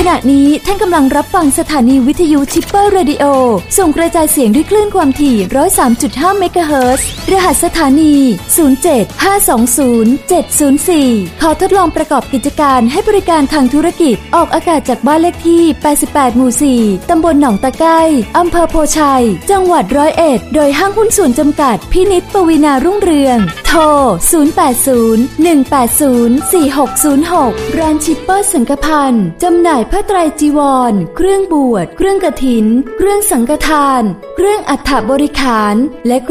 ณะนี้ท่านกำลังรับฟังสถานีวิทยุชิปเปอร์เรดิโอส่งกระจายเสียงด้วยคลื่นความถี่ 103.5 เมกะเฮิรตซ์ รหัสสถานี 075207004 ขอทดลองประกอบกิจการให้บริการทางธุรกิจออกอากาศจากบ้านเลขที่ 88 หมู่ 4 ตำบลหนองตะไคร้อำเภอโพชัย จังหวัด101โดยห้างหุ้นส่วนจำกัดพินิจปวีณารุ่งเรืองโทร 0801804606 ร้านชิปเปอร์สังฆพันธ์จำหน่ายผ้าไตรจีวรเครื่องบวชเครื่องกฐินเครื่องสังฆทานเครื่องอัฐบริขารและ